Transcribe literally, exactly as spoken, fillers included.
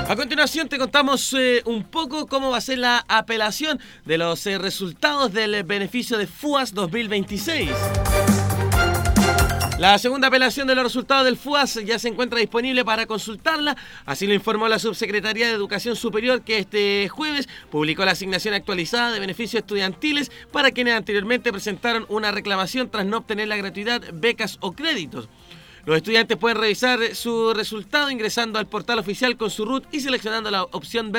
A continuación te contamos eh, un poco cómo va a ser la apelación de los eh, resultados del beneficio de FUAS dos mil veintiséis. La segunda apelación de los resultados del FUAS ya se encuentra disponible para consultarla, así lo informó la Subsecretaría de Educación Superior, que este jueves publicó la asignación actualizada de beneficios estudiantiles para quienes anteriormente presentaron una reclamación tras no obtener la gratuidad, becas o créditos. Los estudiantes pueden revisar su resultado ingresando al portal oficial con su R U T y seleccionando la opción verde